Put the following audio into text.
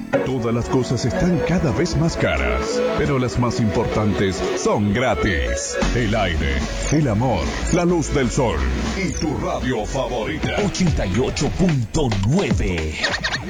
Todas las cosas están cada vez más caras, pero las más importantes son gratis. El aire, el amor, la luz del sol y tu radio favorita. 88.9